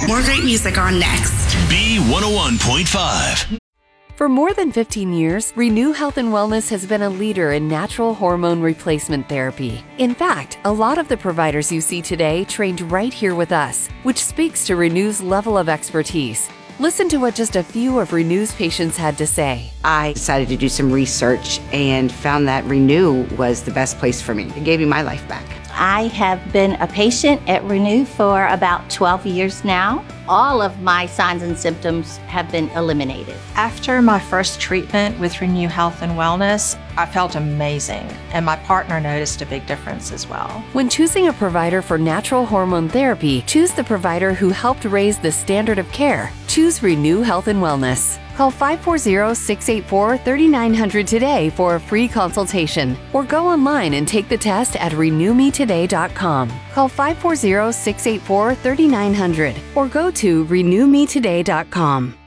More great music on next. B101.5. For more than 15 years, Renew Health and Wellness has been a leader in natural hormone replacement therapy. In fact, a lot of the providers you see today trained right here with us, which speaks to Renew's level of expertise. Listen to what just a few of Renew's patients had to say. I decided to do some research and found that Renew was the best place for me. It gave me my life back. I have been a patient at Renew for about 12 years now. All of my signs and symptoms have been eliminated. After my first treatment with Renew Health and Wellness, I felt amazing, and my partner noticed a big difference as well. When choosing a provider for natural hormone therapy, choose the provider who helped raise the standard of care. Choose Renew Health and Wellness. Call 540-684-3900 today for a free consultation, or go online and take the test at renewmetoday.com. Call 540-684-3900 or go to renewmetoday.com.